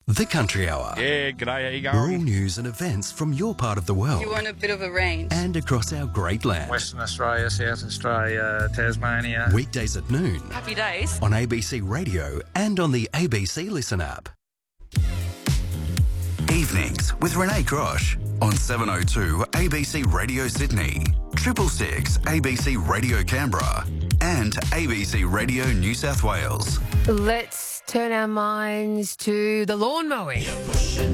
The Country Hour. Yeah, g'day, how you Rural going? news and events from your part of the world. You want a bit of a range. And across our great land. Western Australia, South Australia, Tasmania. Weekdays at noon. Happy days. On ABC Radio and on the ABC Listen app. Evenings with Renee Grosh on 702 ABC Radio Sydney, 666 ABC Radio Canberra and ABC Radio New South Wales. Let's turn our minds to the lawn mowing.